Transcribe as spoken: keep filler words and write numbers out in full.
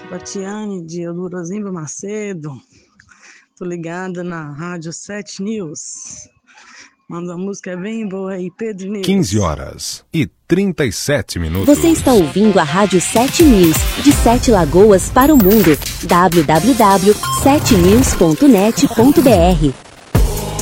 Batiane de Eudorosimbo Macedo. Tô ligada na Rádio sete News. Manda uma música bem boa aí, Pedro News. quinze horas e trinta e sete minutos. Você está ouvindo a Rádio sete News, de Sete Lagoas para o mundo. w w w ponto sete news ponto net ponto b r